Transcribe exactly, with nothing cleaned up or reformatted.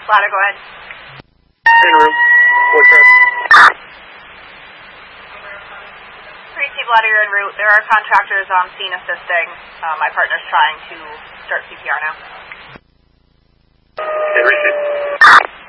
Ladder, go ahead. In room. What's that? three T Ladder, you're en route. There are contractors on scene assisting. Uh, my partner's trying to start C P R now. Okay, receive.